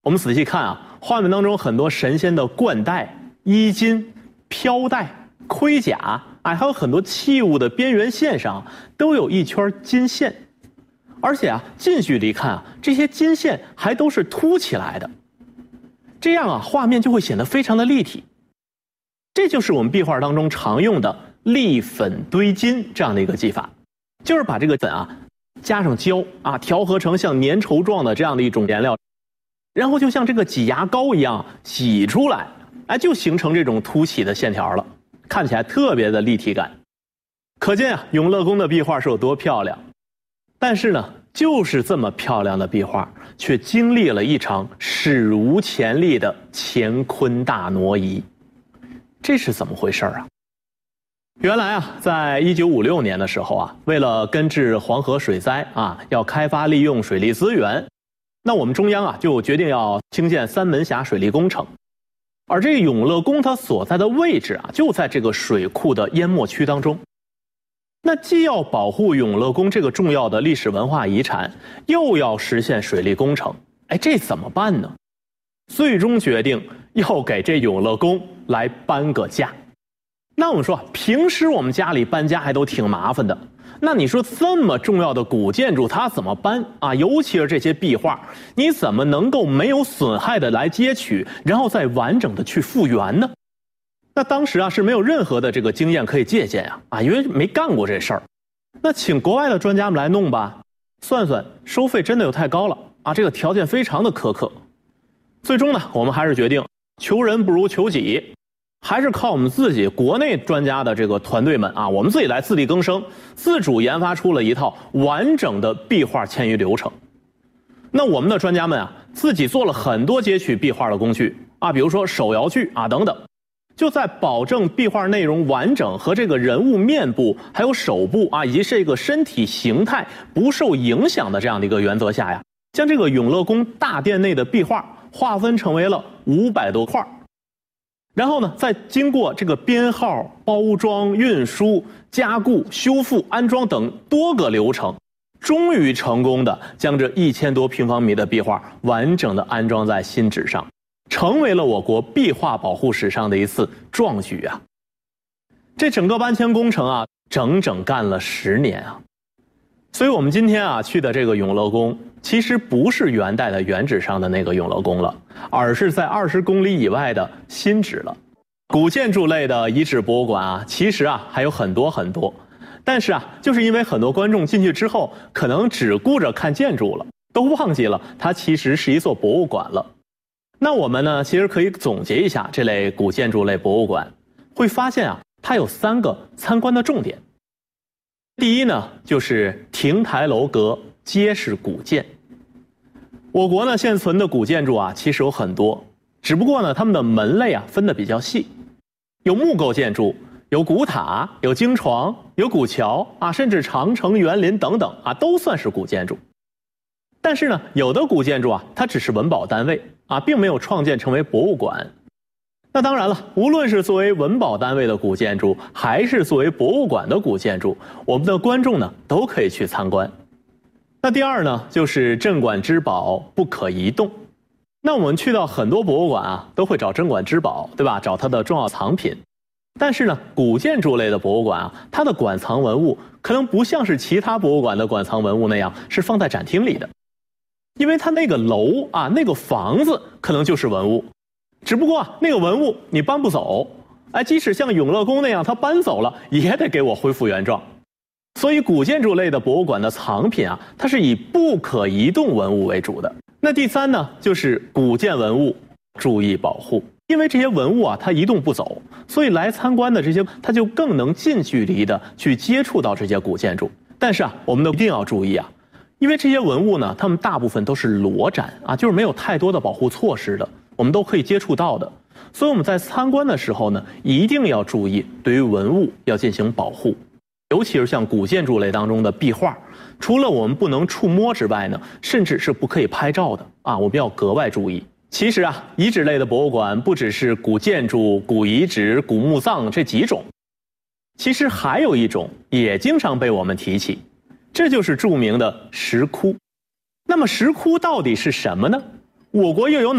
我们仔细看啊，画面当中很多神仙的冠带、衣襟、飘带、盔甲，还有很多器物的边缘线上都有一圈金线，而且啊，近距离看啊，这些金线还都是凸起来的，这样啊，画面就会显得非常的立体。这就是我们壁画当中常用的立粉堆金这样的一个技法，就是把这个粉啊加上胶啊，调和成像粘稠状的这样的一种颜料，然后就像这个挤牙膏一样挤出来，哎，就形成这种凸起的线条了，看起来特别的立体感。可见啊，永乐宫的壁画是有多漂亮。但是呢，就是这么漂亮的壁画，却经历了一场史无前例的乾坤大挪移。这是怎么回事啊？原来啊，在1956年的时候啊，为了根治黄河水灾啊，要开发利用水利资源，那我们中央啊就决定要兴建三门峡水利工程。而这个永乐宫它所在的位置啊，就在这个水库的淹没区当中。那既要保护永乐宫这个重要的历史文化遗产，又要实现水利工程，哎，这怎么办呢？最终决定要给这永乐宫来搬个家。那我们说，平时我们家里搬家还都挺麻烦的，那你说这么重要的古建筑它怎么搬啊？尤其是这些壁画，你怎么能够没有损害的来接取，然后再完整的去复原呢？那当时啊是没有任何的这个经验可以借鉴啊，因为没干过这事儿。那请国外的专家们来弄吧，算算收费真的又太高了啊，这个条件非常的苛刻。最终呢，我们还是决定求人不如求己，还是靠我们自己国内专家的这个团队们啊，我们自己来自力更生，自主研发出了一套完整的壁画迁移流程。那我们的专家们啊，自己做了很多截取壁画的工具啊，比如说手摇锯啊等等，就在保证壁画内容完整和这个人物面部还有手部啊以及这个身体形态不受影响的这样的一个原则下呀，将这个永乐宫大殿内的壁画划分成为了500多块，然后呢，再经过这个编号、包装、运输、加固、修复、安装等多个流程，终于成功的将这1000多平方米的壁画完整的安装在新址上，成为了我国壁画保护史上的一次壮举啊！这整个搬迁工程啊，整整干了10年啊！所以我们今天啊去的这个永乐宫，其实不是元代的原址上的那个永乐宫了，而是在20公里以外的新址了。古建筑类的遗址博物馆啊，其实啊还有很多很多，但是啊，就是因为很多观众进去之后，可能只顾着看建筑了，都忘记了它其实是一座博物馆了。那我们呢，其实可以总结一下这类古建筑类博物馆，会发现啊，它有3个参观的重点。第一呢，就是亭台楼阁皆是古建。我国呢现存的古建筑啊，其实有很多，只不过呢，它们的门类啊分得比较细，有木构建筑，有古塔，有经床，有古桥啊，甚至长城、园林等等啊，都算是古建筑。但是呢，有的古建筑啊，它只是文保单位啊，并没有创建成为博物馆。那当然了，无论是作为文保单位的古建筑，还是作为博物馆的古建筑，我们的观众呢都可以去参观。那第二呢，就是镇馆之宝不可移动。那我们去到很多博物馆啊，都会找镇馆之宝，对吧？找它的重要藏品。但是呢，古建筑类的博物馆啊，它的馆藏文物可能不像是其他博物馆的馆藏文物那样是放在展厅里的，因为它那个楼啊，那个房子可能就是文物。只不过啊，那个文物你搬不走，哎，即使像永乐宫那样，它搬走了也得给我恢复原状。所以古建筑类的博物馆的藏品啊，它是以不可移动文物为主的。那第三呢，就是古建文物注意保护，因为这些文物啊，它移动不走，所以来参观的这些，它就更能近距离的去接触到这些古建筑。但是啊，我们都一定要注意啊，因为这些文物呢，它们大部分都是裸展啊，就是没有太多的保护措施的。我们都可以接触到的，所以我们在参观的时候呢，一定要注意对于文物要进行保护，尤其是像古建筑类当中的壁画，除了我们不能触摸之外呢，甚至是不可以拍照的啊，我们要格外注意。其实啊，遗址类的博物馆不只是古建筑、古遗址、古墓葬这几种，其实还有一种也经常被我们提起，这就是著名的石窟。那么石窟到底是什么呢？我国又有